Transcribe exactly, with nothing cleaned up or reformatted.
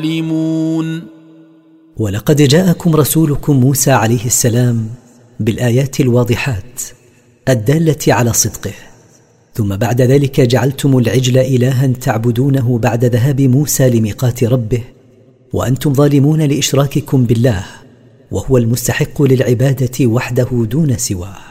ظالمون. ولقد جاءكم رسولكم موسى عليه السلام بالآيات الواضحات الدالة على صدقه، ثم بعد ذلك جعلتم العجل إلها تعبدونه بعد ذهاب موسى لميقات ربه وأنتم ظالمون لإشراككم بالله، وهو المستحق للعبادة وحده دون سواه.